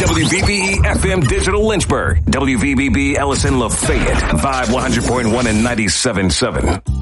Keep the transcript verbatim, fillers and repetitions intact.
W V B E F M Digital Lynchburg. W V B B Ellison Lafayette. Vibe one hundred point one and ninety-seven point seven.